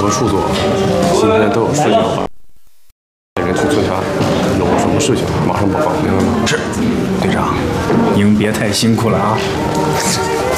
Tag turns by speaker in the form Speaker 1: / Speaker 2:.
Speaker 1: 何处做，今天都有事情了。人去坐下，有什么事情马上报告，明白吗？
Speaker 2: 是，队长，您别太辛苦了啊。